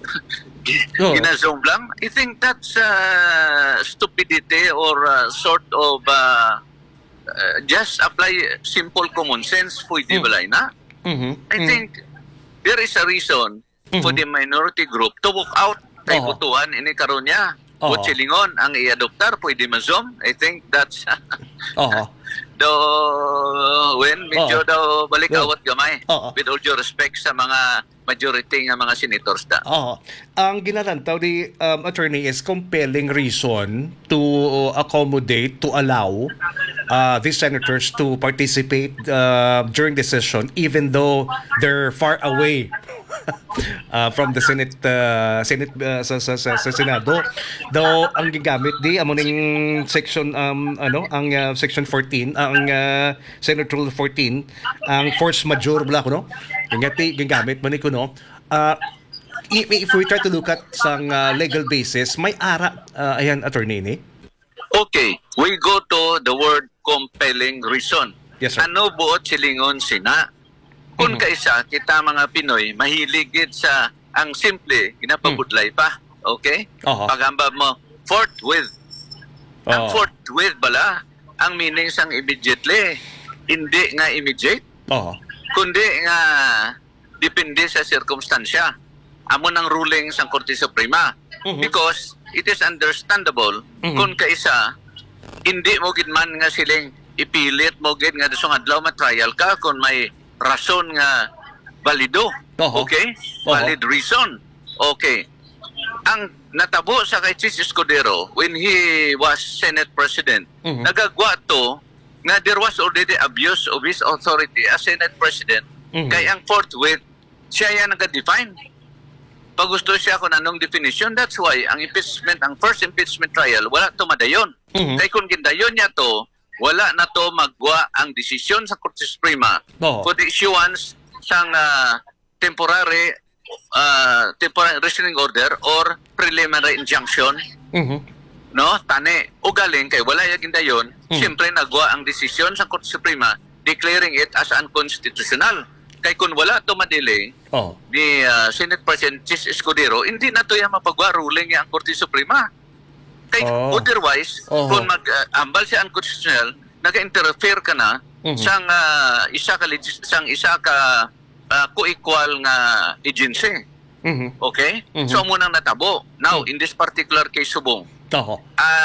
Oo. Gina-zoom lang. I think that's uh, stupidity or uh, sort of uh, uh, just apply simple common sense. Pwede Hmm. balay na. Mhm. I think there is a reason for Mhm. the minority group to walk out kay Oo. butuan ini karon niya. Oo. Kutsilingon ang i-adoptar, pwede ma-zoom. I think that's Oo. do when medyo Oo. daw balik Oo. awat gamay. Oo. With all due respect sa mga majority nga mga senators da. Oo. Ang ginalantaw ni um, attorney is compelling reason to accommodate, to allow uh, these senators to participate uh, during the session even though they're far away uh, from the Senate uh, Senate uh, sa, sa, sa, sa Senado. Though ang gigamit di amo ning section um ano ang uh, section fourteen ang uh, Senate Rule fourteen ang force majeure bla ko no. Gingati gigamit man ni ko no. Uh, if, if we try to look at sang uh, legal basis, may ara uh, ayan attorney ni. Okay, we go to the word compelling reason. Yes, sir. Ano buot silingon sina? Kung Mhm. kaisa, kita mga Pinoy, mahiligid sa ang simple, ginapabudlay pa. Okay? Oho. Pagamba mo, forthwith. Ang Oo. forthwith bala, ang meaning sang immediately, hindi nga immediate, Oo. kundi nga depende sa circumstansya. Amo ng ruling sang Korte Suprema. Mhm. Because it is understandable Mhm. kung kaisa, hindi mo gid man nga siling ipilit mo gid nga gusto nga adlaw ma-trial ka kung may rason nga valido. Oho. Okay? Oho. Valid reason. Okay. Ang natabo sa kay Chis Escudero when he was Senate President, Mhm. nagagwa to nga there was already abuse of his authority as Senate President. Mhm. Kay ang forthwith, siya yan nag-define. Pag gusto siya kung anong definition, that's why ang impeachment, ang first impeachment trial, wala to madayon. Mhm. Kay kung gindayon niya to, wala na to magwa ang desisyon sa Korte Suprema Oo. for the issuance sang uh, temporary uh, temporary restraining order or preliminary injunction, Mhm. no? Tani, o galing kay wala yung gindayon, Mhm. siyempre nagwa ang desisyon sa Korte Suprema declaring it as unconstitutional. Kay kung wala to madelay Oo. ni uh, Senate President Chis Escudero, hindi na to yung mapagwa ruling ang Korte Suprema. Kay Oh. otherwise, Oho. kung mag-ambal siya unconstitutional, nag-interfere ka na Mhm. sang uh, isa ka legis- sang isa ka uh, co-equal nga agency. Mhm. Okay? Mhm. So, amo nang natabo. Now, in this particular case, Subong, Oho.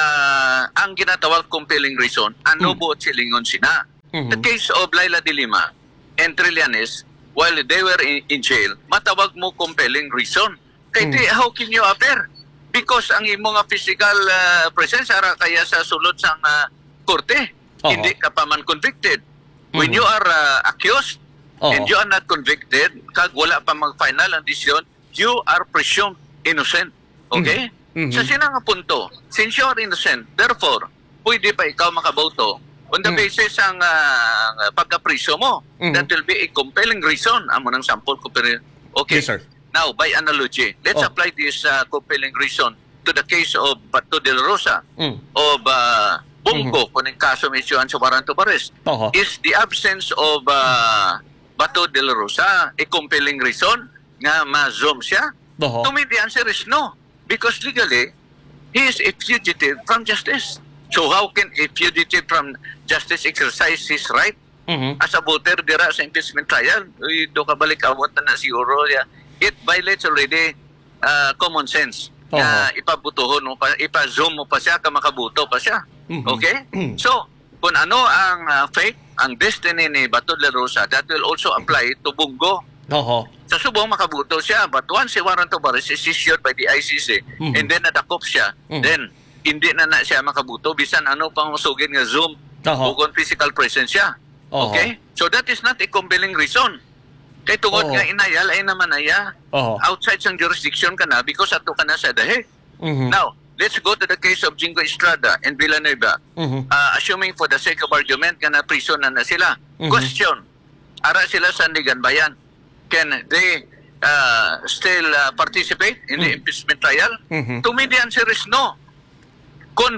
ah ang ginatawag compelling reason, ano Mm. bo silingon sina. Mhm. The case of Laila de Lima and Trillanes, while they were in, in jail, matawag mo compelling reason. Kaya Mm. di, how can you appear? Because ang imo nga physical ah, presence ara kaya sa sulod sang ah, korte, Oho. hindi ka pa man convicted. When Mhm. you are ah, accused Oho. and you are not convicted, kag wala pa mag-final ang decision, you are presumed innocent. Okay? Mhm. Sa sinang nga punto, since you are innocent, therefore, pwede pa ikaw makaboto on the Mm. basis ang uh, pagkapriso mo. Mhm. That will be a compelling reason. Amo ng sample. compelling- Okay. Yes, sir. Now, by analogy, let's Oh. apply this uh, compelling reason to the case of Bato de la Rosa, Mm. of uh, Bungo, kung yung kaso may issuance of warrant of arrest. Oho. Is the absence of uh, Bato de la Rosa a compelling reason nga ma-zoom siya? Oho. To me, the answer is no. Because legally, he is a fugitive from justice. So how can a fugitive from justice exercise his right Mhm. as a voter dira sa impeachment trial? Uy, do ka balik awat na siguro. Yeah. It violates already uh, common sense. Na ipabutuhon mo pa, ipa-zoom mo pa siya, ka makabuto pa siya. Mhm. Okay? So, kung ano ang uh, fate, ang destiny ni Bato de la Rosa, that will also apply to Bungo. Oho. Sa subong makabuto siya, but once a warrant of arrest is issued by the I C C, Mhm. and then nadakop siya, Mhm. then hindi na na siya makabuto, bisan ano pang masugin nga Zoom, Oho. o kung physical presence siya. Oho. Okay? So that is not a compelling reason. Kay tungod Oo. nga inayal ay naman aya, Oho. outside sang jurisdiction ka na because ato ka na sa dahig. Mhm. Now, let's go to the case of Jingo Estrada and Villanueva. Mhm. Uh, assuming for the sake of argument ka na prison na na sila. Mhm. Question, ara sila sa Sandigan Bayan. Can they uh, still uh, participate in the impeachment trial? Mhm. To me, the answer is no. Kung,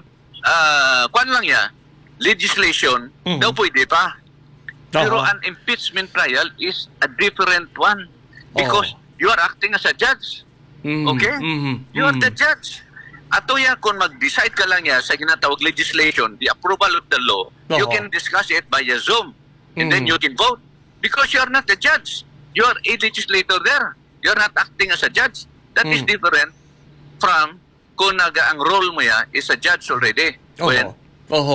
uh, kwan lang ya, legislation, Mhm. daw pwede pa. Pero Oho. an impeachment trial is a different one because you are acting as a judge. Mhm. Okay? Mhm. You are Mhm. the judge. Ato ya kung mag-decide ka lang ya sa ginatawag legislation, the approval of the law, you Oho. can discuss it via Zoom and then Mhm. you can vote because you are not the judge. You are a legislator there. You are not acting as a judge. That is Mhm. different from kung naga ang role mo ya is a judge already. When Oho. Oho.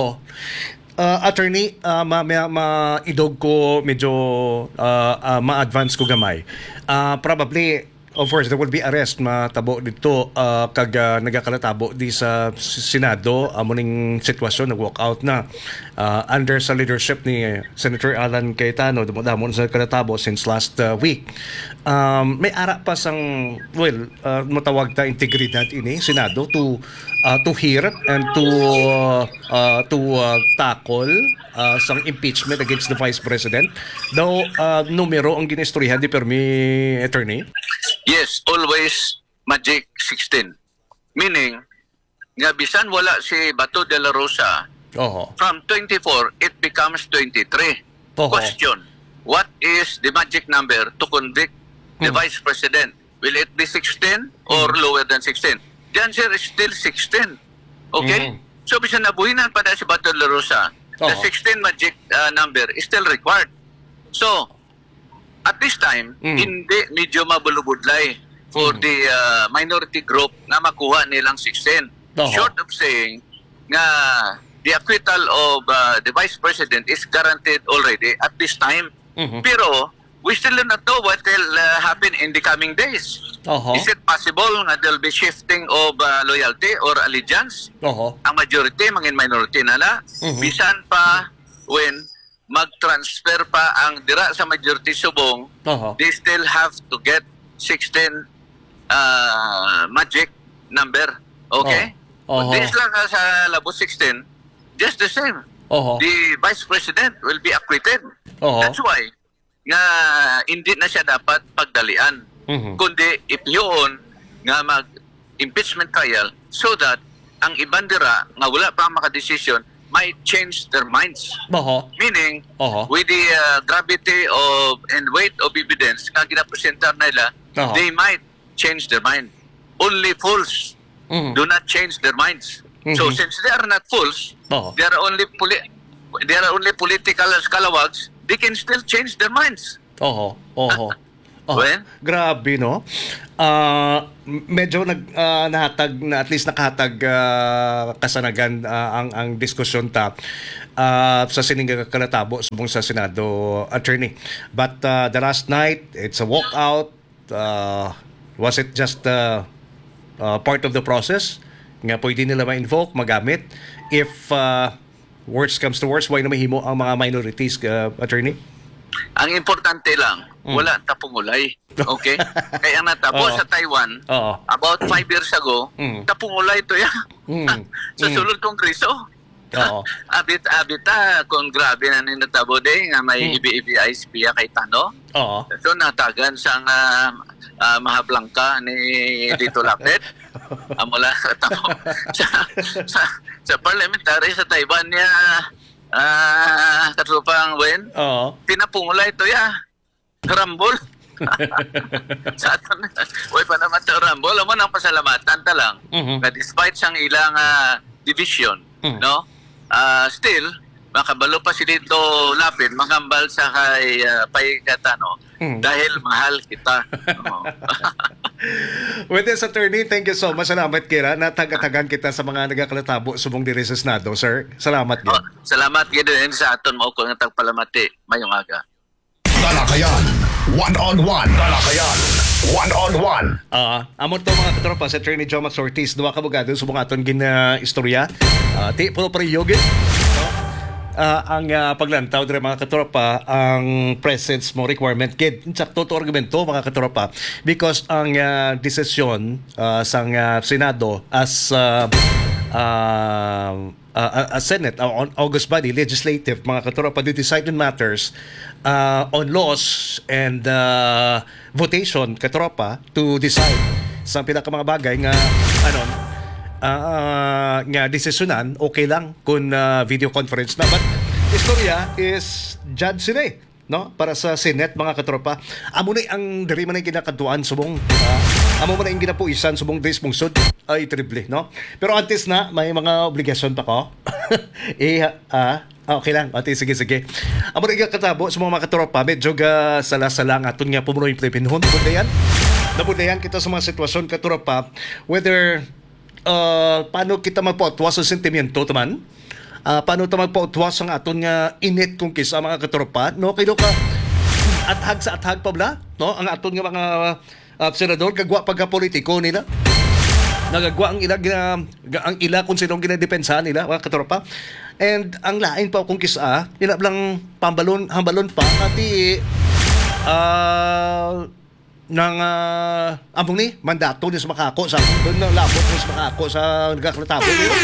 Uh, attorney, uh, ma, ma, ma- idog ko medyo uh, uh, ma-advance ko gamay. Uh, probably, of course, there will be arrest matabo dito uh, kag uh, nagakalatabo di sa Senado amo ning sitwasyon nag-walk out na uh, under sa leadership ni Senator Alan Cayetano dumodamon sa kalatabo since last uh, week. Um, may ara pa sang well uh, matawag ta integridad ini Senado to uh, to hear and to uh, uh, to uh, tackle uh, sang impeachment against the Vice President. Though uh, numero ang ginistoryahan di permi attorney. yes, always magic sixteen. Meaning, nga bisan wala si Bato de la Rosa, Oho. from twenty-four, it becomes twenty-three. Oho. Question, what is the magic number to convict the Hmm. Vice President? Will it be sixteen or lower than sixteen? The answer is still sixteen. Okay? Hmm. So, bisan nabuhinan pa na si Bato de la Rosa, the Oho. sixteen magic uh, number is still required. So, at this time, Mm. hindi medyo mabulubudlay for Mm. the uh, minority group na makuha nilang sixteen. Oho. Short of saying nga the acquittal of uh, the Vice President is guaranteed already at this time. Mhm. Pero we still do not know what will uh, happen in the coming days. Oho. Is it possible nga there'll be shifting of uh, loyalty or allegiance? Oho. Ang majority, mangin minority na na. Mhm. Bisan pa when mag-transfer pa ang dira sa majority subong, Oho. they still have to get sixteen uh, magic number. Okay? Oh. Kung Oho. this lang ka sa labo sixteen, just the same. Oho. The Vice President will be acquitted. Oho. That's why nga hindi na siya dapat pagdalian. Mhm. Kundi ipyoon nga mag-impeachment trial so that ang ibang dira nga wala pa makadesisyon might change their minds. Oho. Meaning, Oho. with the uh, gravity of and weight of evidence nga ginapresenta nila, Oho. they might change their mind. Only fools Mhm. do not change their minds. So Mhm. since they are not fools, Oho. they are only poli- they are only political scalawags, they can still change their minds. Oho. Oho. Oh, Well, grabe, no? Ah, m- medyo nag ah, nahatag na at least nakahatag ah, kasanagan ah, ang ang diskusyon ta ah, sa sining kalatabo subong sa Senado, attorney. But ah, the last night, it's a walkout. Ah, was it just uh, uh, part of the process nga pwede nila ma-invoke, magamit if uh, worst comes to worst, why na mahimo ang mga minorities, uh, attorney? ang importante lang, Mm. wala tapungulay. Okay? Kaya ang natabo Oo. sa Taiwan, Oo. about five years ago, Mm. tapungulay to ya. Mm. sa Mm. sulod kongreso. Oo. Abit-abit ta kung grabe na ninatabo de nga may Mm. ibi-ibi ice piya kay Tano. Oo. So natagan sang uh, uh, mahablangka ni Dito Lapid. Amula tamo sa, sa sa parliamentary sa Taiwan niya ah katupang wen Oo. pinapungulay ito ya. Rambol. sa aton way pa naman to Rambol amo nang pasalamatan ta lang Mhm. na despite sang ilang ah, division Mhm. no ah still makabalo pa si dito Lapid makambal sa kay uh, Paikatano Mhm. dahil mahal kita. Oo. With this, attorney, thank you so much. Salamat, Kira. Natagatagan kita sa mga nagakalatabo subong diri sa Senado, sir. Salamat, Oh, Kira. salamat gid din sa aton mao ko nga tagpalamati mayong aga. Talakayan. One-on-one. Talakayan. One-on-one. Ah, amo to mga katropa sa Attorney Joe Max Ortiz, duwa ka abogado subong aton gina istorya. Ah, ti pulo pa rin yogit. No? Ah, ang ah, paglantaw dire mga katropa ang presence mo requirement gid sakto to argumento mga katropa because ang ah, desisyon ah, sang ah, Senado as ah, ah, ah, a Senate uh, on August body legislative mga katropa they decide on matters uh, on laws and uh, votation katropa to decide sa pila ka mga bagay nga anon ah nga desisyonan okay lang kung ah, video conference na but istorya is judge sila eh, no para sa Senate mga katropa amo na ang diri man ang kinakatuan subong ah, amo man ang ginapuisan subong days mong sud ay triple no pero antes na may mga obligasyon pa ko eh ah okay lang ate sige sige amo na katabo sa mga katropa medyo ga sala-sala nga aton nga pumunoy Pilipinhon budayan nabudayan kita sa mga sitwasyon katropa whether uh, paano kita magpautwas sa sentimiento taman uh, paano ta magpautwas ang aton nga init kung kisa mga katropa no kay ka athag sa athag pa bla no ang aton nga mga uh, senador kagwa pagka politiko nila nagagwa ang ila gina, ang ila kung sinong ginadepensa nila mga katropa and ang lain pa kung kisa nila lang pambalon hambalon pa ati uh, ng uh, among ni mandato ni sa makako sa doon na labot ni sa makako sa nagkaklatabo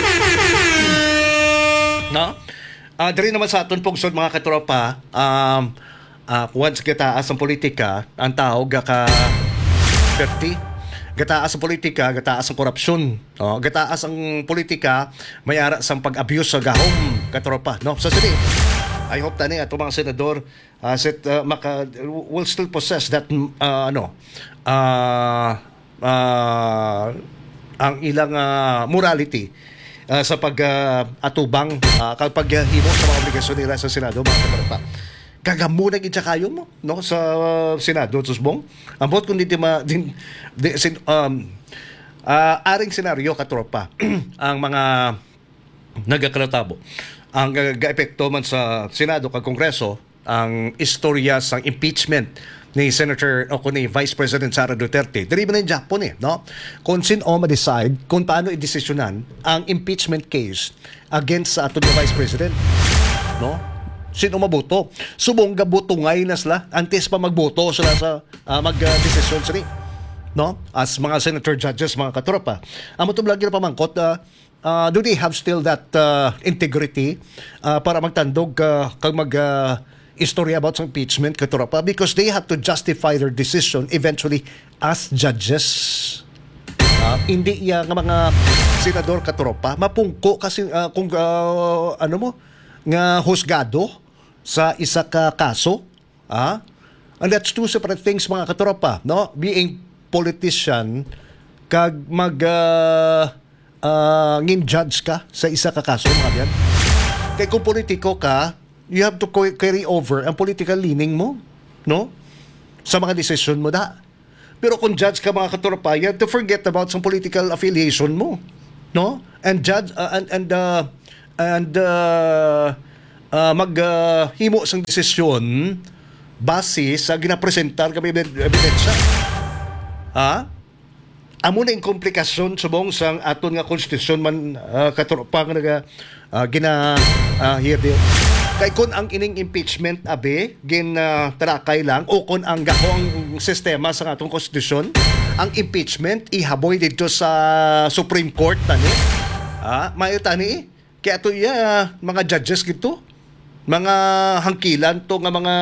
no uh, diri naman sa aton pugsod mga katropa um uh, once gataas ang politika ang tao gaka thirty gataas ang politika gataas ang korupsyon no gataas ang politika mayara sang pag-abuse sa gahom katropa no so sige I hope tani ato mga senador uh, set uh, maka will still possess that uh, ano uh, uh, ang ilang uh, morality uh, sa pag uh, atubang uh, kapag uh, himo sa mga obligasyon nila sa Senado mga katropa gagamunan gid sa kayo mo no sa uh, Senado susbong ambot kun di ma din di, sin, um, uh, aring senaryo katropa ang mga nagakalatabo ang ga-epekto man sa Senado kag Kongreso ang istorya sa impeachment ni Senator o ni Vice President Sara Duterte. Diri man in Japan eh, no? Kung sino ma-decide kung paano i-desisyonan ang impeachment case against sa aton nga Vice President, no? Sino maboto? Subong gaboto ngay na sila antes pa magboto sila sa uh, mag-desisyon uh, sila. No? As mga senator judges, mga katropa. Amo to lagi na pamangkot uh, Uh, do they have still that uh, integrity uh, para magtandog uh, kag mag uh, istorya about sa impeachment katropa because they have to justify their decision eventually as judges uh, hindi iya nga mga senador katropa mapungko kasi uh, kung uh, ano mo nga husgado sa isa ka kaso ah and that's two separate things mga katropa no being politician kag mag uh, Uh, ngin judge ka sa isa ka kaso mga yan. Kaya kung politiko ka, you have to carry over ang political leaning mo, no? sa mga desisyon mo da. Pero kung judge ka mga katropa, you have to forget about some political affiliation mo, no? And judge uh, and and uh, and uh, uh, mag uh, himo sang desisyon base sa ginapresentar kami ebidensya. Ha? Amo na yung komplikasyon subong sang aton nga konstitusyon man uh, katropa nga naga uh, gina uh, here there. Kay kun ang ining impeachment abe gin uh, tarakay lang o kun ang gako ang sistema sa atong konstitusyon, ang impeachment ihaboy dito sa Supreme Court tani. Ah, mayo tani kay ato ya mga judges gito. Mga hangkilan to nga mga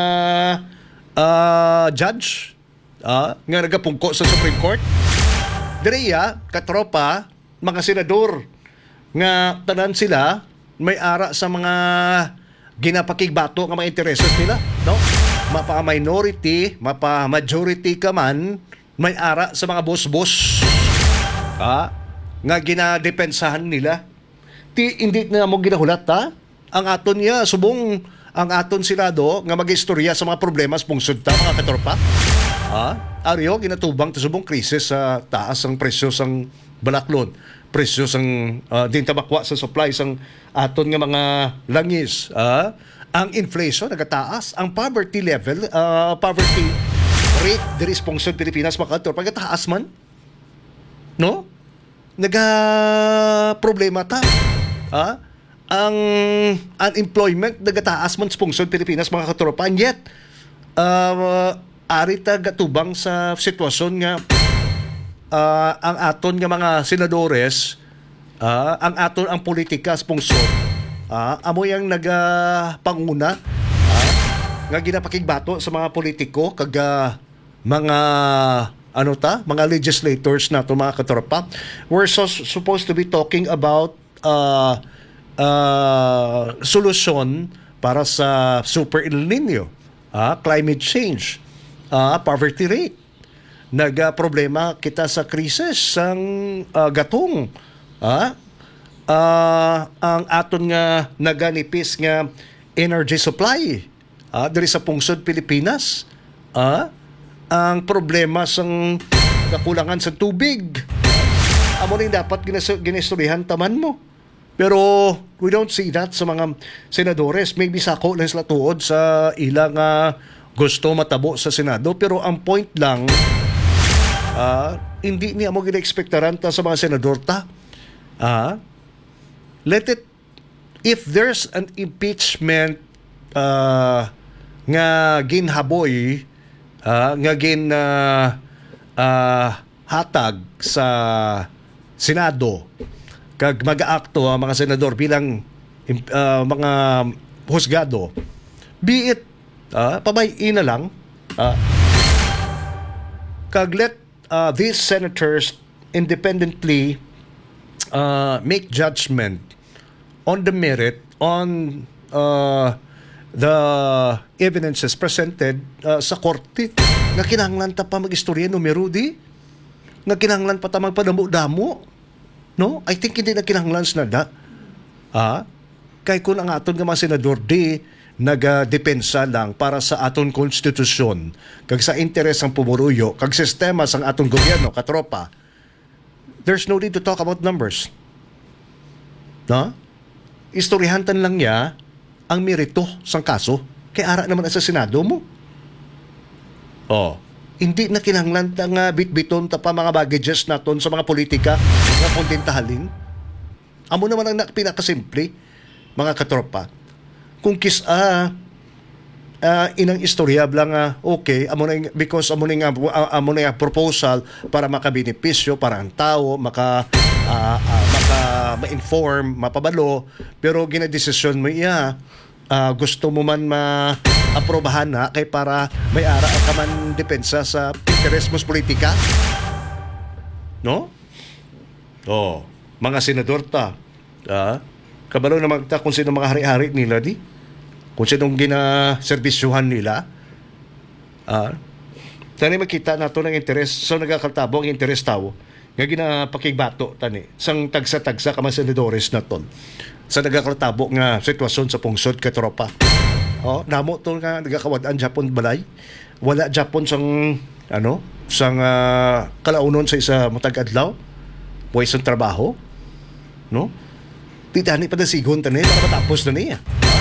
uh, judge ah, nga nagapungko sa Supreme Court. Direya katropa mga senador nga tanan sila may ara sa mga ginapakigbato nga mga intereses nila, no? Mapa-minority, mapa-majority ka man, may ara sa mga boss-boss ha? Nga ginadepensahan nila. Ti, hindi na mo ginahulat, ha? Ang aton niya, subong ang aton Senado nga mag-istorya sa mga problema sa pungsod ta, mga katropa. Ha? Ariyo, ginatubang to subong krisis sa taas ang presyo sang balaklon, presyo sang uh, din tabakwa sa supply sang aton nga mga langis. Uh, ang inflation nagataas, ang poverty level, uh, poverty rate diri sa pungsod Pilipinas mga katropa pagkataas man. No? Naga problema ta. Ha? Ang unemployment nagataas man sa pungsod Pilipinas mga katropa, and yet uh, ari ta gatubang sa sitwasyon nga uh, ang aton nga mga senadores, uh, ang aton ang politika sa pungsod, uh, amo yang nagapanguna uh, nga ginapakigbato sa mga politiko kag uh, mga ano ta, mga legislators nato mga katropa. We're so, supposed to be talking about uh, uh, solusyon para sa Super El Nino, uh, climate change, uh, poverty rate. Nag-problema kita sa krisis sang uh, gatong. Ah? Uh, ang aton nga naganipis nga energy supply ah, diri sa pungsod Pilipinas. Ah? Ang problema sang kakulangan sa tubig. Amo rin dapat ginistoryahan taman mo. Pero we don't see that sa mga senadores. Maybe sako lang sila tuod sa ilang uh, gusto matabo sa Senado. Pero ang point lang, uh, hindi niya mo gina-expectaran ta sa mga senador ta. Uh, let it, if there's an impeachment uh, nga ginhaboy, uh, nga gin uh, uh, hatag sa Senado, kag mag-aakto ang mga senador bilang uh, mga husgado, be it uh, pabay-in na lang, uh, kag let uh, these senators independently uh, make judgment on the merit, on uh, the evidences presented uh, sa korte. Nga kinahanglan ta pa mag-istorya numero di, nga kinahanglan pa ta magpadamo-damo. No? I think hindi na kinahanglan na da. Ah? Kay kung ang aton nga mga senador di nagadepensa lang para sa aton konstitusyon, kag sa interes ang pumuruyo, kag sistema sang aton gobyerno, katropa, there's no need to talk about numbers. No? Istoryahantan lang niya ang merito sang kaso. Kay ara naman sa Senado mo. Oh. Hindi na kinahanglan ta nga bitbiton ta pa mga baggages naton sa mga politika nga kontentahalin. Amo naman ang pinakasimple, mga katropa. Kung kisa uh, inang istorya lang nga okay, amo na because amo na uh, amo na proposal para makabenepisyo para ang tao maka uh, uh, maka ma-inform, mapabalo, pero ginadesisyon mo iya uh, gusto mo man ma-aprobahan na kay para may ara ka man depensa sa interes mo politika. No? Oh, mga senador ta. Ah, kabalo na magta kung sino mga hari-hari nila di. Kung sinong gina-serbisyuhan nila. Ah, tani makita nato ng interes so nagakatabo ang interes tao nga ginapakigbato tani sang tagsa-tagsa ka mga senadores naton sa nagakatabo nga sitwasyon sa pungsod katropa. Oh, namo to nga nagakawad-an Japon balay wala Japon sang ano sang ah, kalaunon sa isa matag adlaw wa isang trabaho no di tani pa na sigon tani para matapos na niya